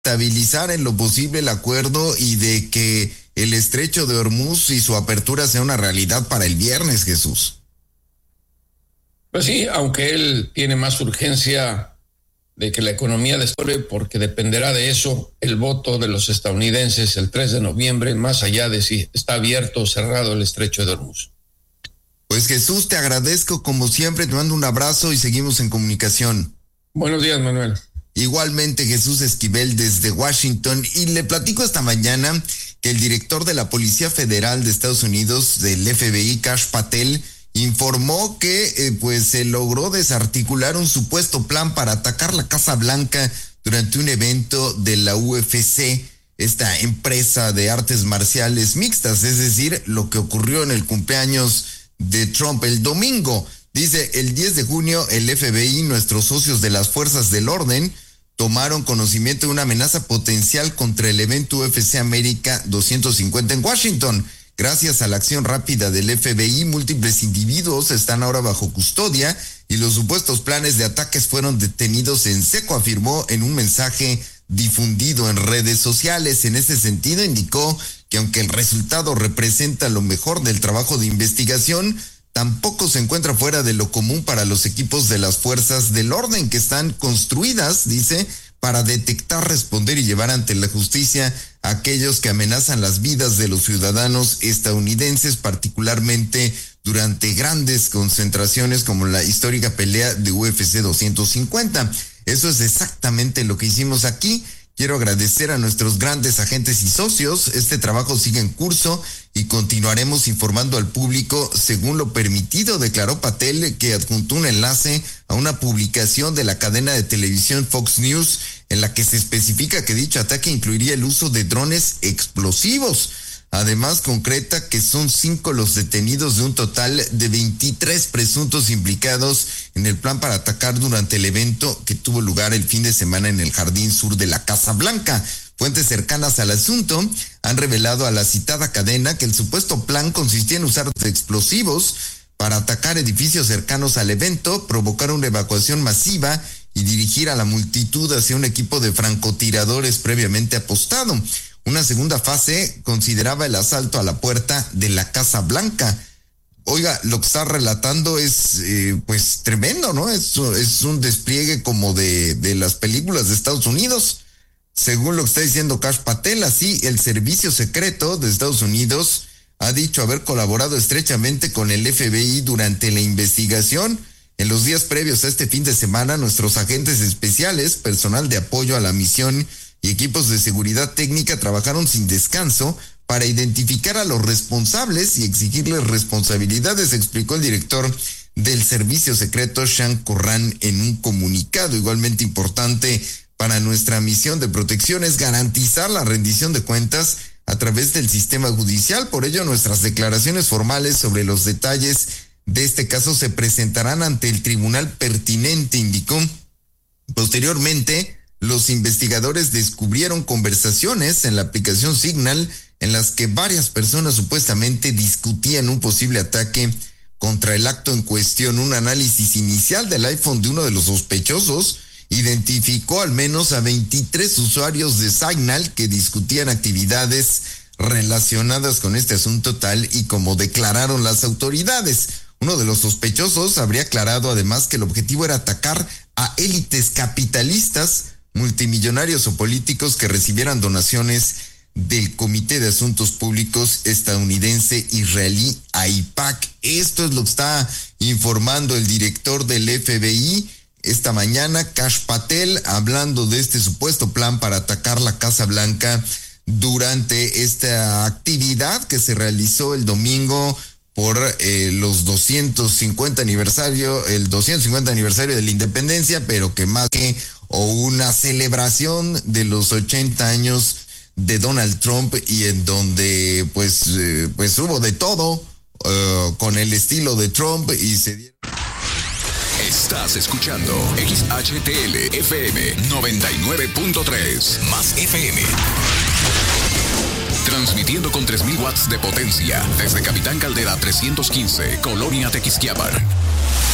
estabilizar en lo posible el acuerdo y de que el estrecho de Hormuz y su apertura sea una realidad para el viernes, Jesús. Pues sí, aunque él tiene más urgencia de que la economía despegue, porque dependerá de eso el voto de los estadounidenses el 3 de noviembre, más allá de si está abierto o cerrado el estrecho de Hormuz. Pues Jesús, te agradezco como siempre, te mando un abrazo y seguimos en comunicación. Buenos días, Manuel. Igualmente, Jesús Esquivel desde Washington, y le platico esta mañana que el director de la Policía Federal de Estados Unidos, del FBI, Kash Patel, informó que pues se logró desarticular un supuesto plan para atacar la Casa Blanca durante un evento de la UFC, esta empresa de artes marciales mixtas, es decir, lo que ocurrió en el cumpleaños de Trump el domingo. Dice, el 10 de junio el FBI, nuestros socios de las fuerzas del orden, tomaron conocimiento de una amenaza potencial contra el evento UFC América 250 en Washington. Gracias a la acción rápida del FBI, múltiples individuos están ahora bajo custodia y los supuestos planes de ataques fueron detenidos en seco, afirmó en un mensaje difundido en redes sociales. En ese sentido, indicó que aunque el resultado representa lo mejor del trabajo de investigación, tampoco se encuentra fuera de lo común para los equipos de las fuerzas del orden que están construidas, dice, para detectar, responder y llevar ante la justicia a aquellos que amenazan las vidas de los ciudadanos estadounidenses, particularmente durante grandes concentraciones como la histórica pelea de UFC 250. Eso es exactamente lo que hicimos aquí. Quiero agradecer a nuestros grandes agentes y socios. Este trabajo sigue en curso y continuaremos informando al público según lo permitido, declaró Patel, que adjuntó un enlace a una publicación de la cadena de televisión Fox News en la que se especifica que dicho ataque incluiría el uso de drones explosivos. Además, concreta que son 5 los detenidos de un total de 23 presuntos implicados en el plan para atacar durante el evento que tuvo lugar el fin de semana en el jardín sur de la Casa Blanca. Fuentes cercanas al asunto han revelado a la citada cadena que el supuesto plan consistía en usar explosivos para atacar edificios cercanos al evento, provocar una evacuación masiva y dirigir a la multitud hacia un equipo de francotiradores previamente apostado. Una segunda fase consideraba el asalto a la puerta de la Casa Blanca. Oiga, lo que está relatando es pues tremendo, ¿no? Es un despliegue como de las películas de Estados Unidos. Según lo que está diciendo Kash Patel, así el servicio secreto de Estados Unidos ha dicho haber colaborado estrechamente con el FBI durante la investigación. En los días previos a este fin de semana, nuestros agentes especiales, personal de apoyo a la misión y equipos de seguridad técnica trabajaron sin descanso para identificar a los responsables y exigirles responsabilidades, explicó el director del servicio secreto Sean Curran en un comunicado. Igualmente importante para nuestra misión de protección es garantizar la rendición de cuentas a través del sistema judicial. Por ello, nuestras declaraciones formales sobre los detalles de este caso se presentarán ante el tribunal pertinente, indicó. Posteriormente, los investigadores descubrieron conversaciones en la aplicación Signal en las que varias personas supuestamente discutían un posible ataque contra el acto en cuestión. Un análisis inicial del iPhone de uno de los sospechosos identificó al menos a 23 usuarios de Signal que discutían actividades relacionadas con este asunto, tal y como declararon las autoridades. Uno de los sospechosos habría aclarado además que el objetivo era atacar a élites capitalistas, multimillonarios o políticos que recibieran donaciones del Comité de Asuntos Públicos estadounidense israelí AIPAC. Esto es lo que está informando el director del FBI esta mañana, Kash Patel, hablando de este supuesto plan para atacar la Casa Blanca durante esta actividad que se realizó el domingo por los 250 aniversario, el 250 aniversario de la independencia, pero que más que una celebración de los 80 años de Donald Trump, y en donde pues hubo de todo con el estilo de Trump y se dieron. Estás escuchando XHTL FM 99.3 más FM. Transmitiendo con 3,000 watts de potencia desde Capitán Caldera 315, Colonia Tequisquiapan.